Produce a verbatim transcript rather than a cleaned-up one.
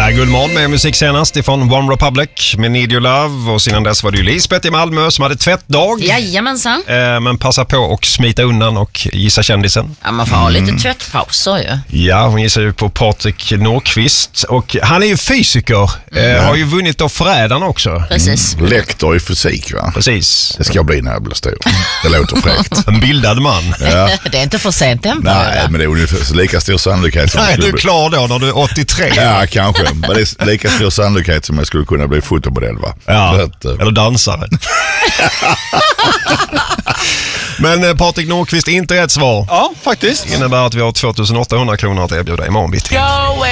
Ja, Guldmorgon med musik senast ifrån One Republic med Need Your Love. Och sedan dess var det ju Lisbeth i Malmö som hade tvättdag. Jajamensan. Eh, men passa på och smita undan och gissa kändisen. Ja, man får ha lite tvättpauser ju. Ja, hon gissar ju på Patrik Nordqvist. Och han är ju fysiker. Mm. Eh, har ju vunnit av Förrädaren också. Precis. Mm. Lektor i fysik, va? Precis. Det ska jag bli när jag blir stor. Det låter fräckt. En bildad man. Ja. Det är inte för sent än. Nej, men det är ungefär lika stor sannolikhet som Nej, jag du är bli... klar då när du är åttiotre. Ja, kanske. Men det är lika stor sannolikhet som jag skulle kunna bli fotomodell, va? Ja, att, uh... eller dansare. Men eh, Patrik Nordqvist, inte rätt svar. Ja, faktiskt. Innebär att vi har tvåtusen åttahundra kronor att erbjuda imorgon bitti.